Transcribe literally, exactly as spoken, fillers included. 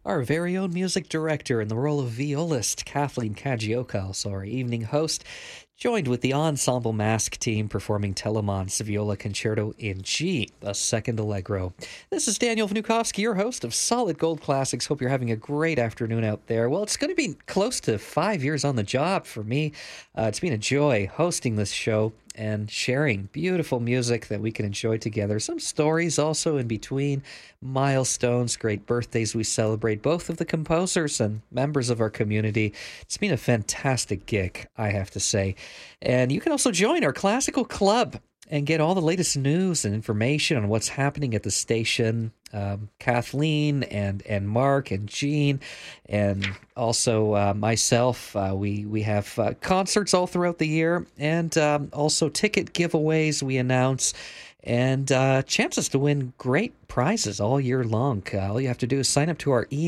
Our very own music director in the role of violist, Kathleen Kagioka, also our evening host, joined with the ensemble mask team performing Telemann's Viola Concerto in G, the second allegro. This is Daniel Vnukovsky, your host of Solid Gold Classics. Hope you're having a great afternoon out there. Well, it's going to be close to five years on the job for me. Uh, it's been a joy hosting this show and sharing beautiful music that we can enjoy together. Some stories also in between, milestones, great birthdays we celebrate, both of the composers and members of our community. It's been a fantastic gig, I have to say. And you can also join our classical club and get all the latest news and information on what's happening at the station. Um, Kathleen and and Mark and Jean and also uh, myself, uh, we we have uh, concerts all throughout the year, and um, also ticket giveaways we announce, and uh, chances to win great prizes all year long. Uh, all you have to do is sign up to our email